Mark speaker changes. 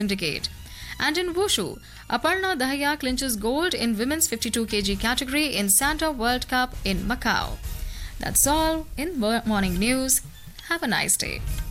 Speaker 1: decade. And in Wushu, Aparna Dahya clinches gold in women's 52 kg category in Santa World Cup in Macau. That's all in morning news. Have a nice day.